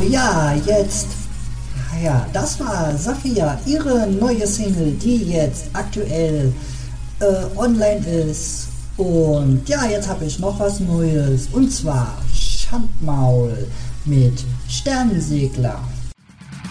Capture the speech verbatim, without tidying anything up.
ja, jetzt, ja, das war Safiya, ihre neue Single, die jetzt aktuell äh, online ist. Und ja, jetzt habe ich noch was Neues, und zwar Schandmaul mit Sternensegler.